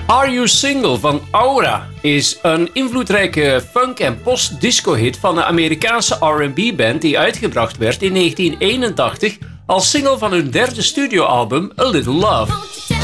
Are You Single van Aura is een invloedrijke funk- en post-disco-hit van de Amerikaanse R&B-band die uitgebracht werd in 1981 als single van hun derde studioalbum A Little Love.